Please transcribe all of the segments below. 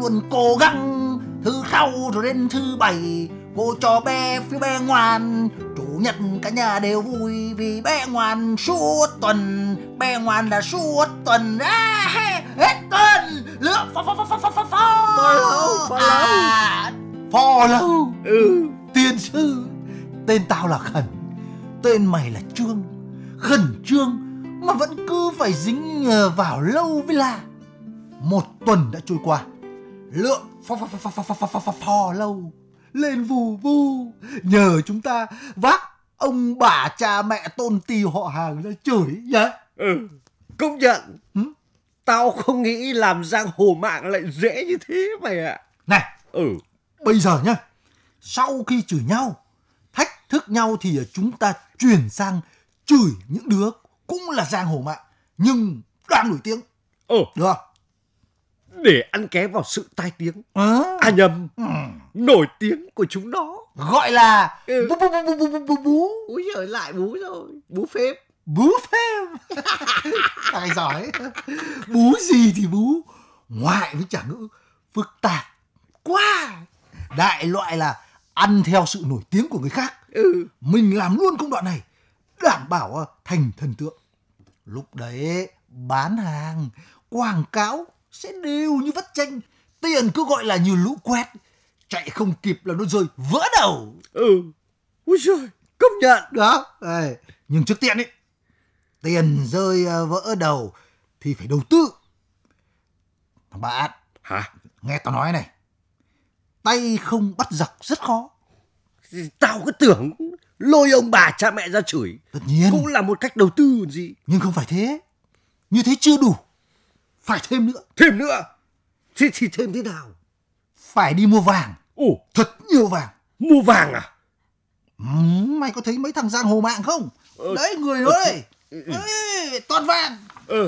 luôn cố gắng. Thứ sáu rồi đến thứ bảy, cô cho bé phía bé ngoan. Chủ nhật cả nhà đều vui vì bé ngoan suốt tuần. Bé ngoan là suốt tuần. Hết tuần. Lựa phò lâu. Tiên sư, tên tao là Khẩn, tên mày là Trương. Khẩn trương mà vẫn cứ phải dính vào lâu với la. Một tuần đã trôi qua, lượng phò lâu lên vù vù. Nhờ chúng ta vác ông bà cha mẹ tôn ti họ hàng ra chửi nhá. Công nhận. Tao không nghĩ làm giang hồ mạng lại dễ như thế mày ạ. Này, bây giờ nhá, sau khi chửi nhau, thách thức nhau thì chúng ta chuyển sang chửi những đứa cũng là giang hồ mạng nhưng đang nổi tiếng. Được không? Để ăn ké vào sự tai tiếng. Nhầm, nổi tiếng của chúng nó. Gọi là bú. Úi giời, lại bú rồi. Bú phép. Bú phép. Thằng giỏi. Bú gì thì bú. Ngoại với trả ngữ phức tạp quá. Đại loại là ăn theo sự nổi tiếng của người khác. Mình làm luôn công đoạn này, đảm bảo thành thần tượng. Lúc đấy bán hàng, quảng cáo sẽ đều như vắt chanh. Tiền cứ gọi là như lũ quét, chạy không kịp là nó rơi vỡ đầu. Úi giời, công nhận. Đó. Nhưng trước tiên ấy, tiền rơi vỡ đầu thì phải đầu tư. Thằng bạn, nghe tao nói này, tay không bắt giặc rất khó. Tao cứ tưởng lôi ông bà cha mẹ ra chửi tất nhiên cũng là một cách đầu tư còn gì. Nhưng không phải thế. Như thế chưa đủ, phải thêm nữa. Thêm nữa? Thì thêm thế nào? Phải đi mua vàng. Thật nhiều vàng. Mua vàng à? Mày có thấy mấy thằng giang hồ mạng không? Đấy, người đó đây. Toàn vàng.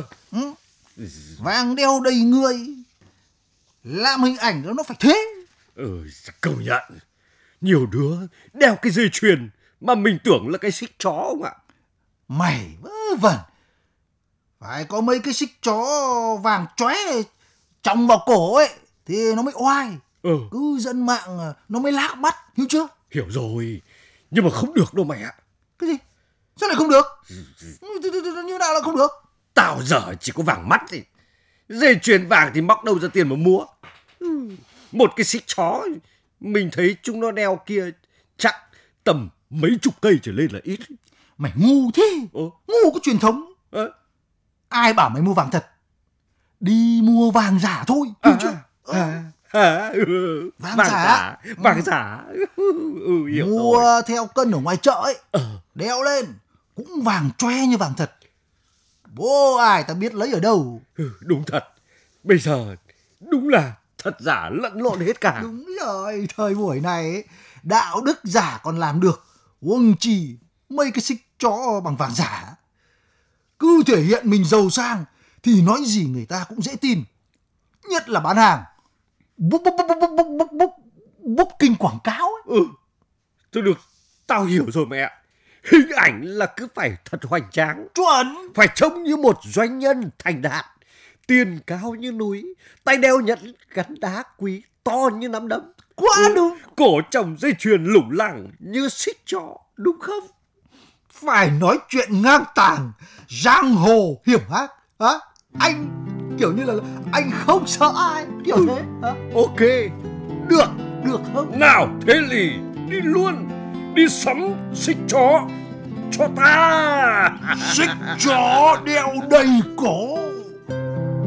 Vàng đeo đầy người, làm hình ảnh đó nó phải thế. Công nhận. Nhiều đứa đeo cái dây chuyền mà mình tưởng là cái xích chó không ạ? Mày vớ vẩn. Phải có mấy cái xích chó vàng chóe chồng vào cổ ấy thì nó mới oai. Cứ dân mạng nó mới lác mắt, hiểu chưa? Hiểu rồi, nhưng mà không được đâu mày ạ. Cái gì? Sao lại không được? Như nào là không được? Tao giờ chỉ có vàng mắt thì dây chuyền vàng thì móc đâu ra tiền mà mua. Một cái xích chó mình thấy chúng nó đeo kia chắc tầm mấy chục cây trở lên là ít. Mày ngu thế. Ngu có truyền thống. Ai bảo mày mua vàng thật? Đi mua vàng giả thôi, hiểu chưa? Vàng giả. Hiểu mua rồi. Theo cân ở ngoài chợ ấy, đeo lên cũng vàng choe như vàng thật. Bố ai ta biết lấy ở đâu. Đúng thật. Bây giờ đúng là thật giả lẫn lộn hết cả. Đúng rồi, thời buổi này ấy, đạo đức giả còn làm được, huống chi mấy cái xích chó bằng vàng giả. Cứ thể hiện mình giàu sang thì nói gì người ta cũng dễ tin. Nhất là bán hàng, booking quảng cáo ấy. Thôi được, tao hiểu rồi mẹ ạ. Hình ảnh là cứ phải thật hoành tráng. Chuẩn. Phải trông như một doanh nhân thành đạt. Tiền cao như núi, tay đeo nhẫn gắn đá quý to như nắm đấm. Quá đúng. Cổ trồng dây chuyền lủng lẳng như xích chó, đúng không? Phải nói chuyện ngang tàng, giang hồ hiểm hách. Anh kiểu như là anh không sợ ai, kiểu thế. Ok, được. Được không? Nào, thế lì, đi luôn. Đi sắm xích chó cho ta. Xích chó đeo đầy cổ.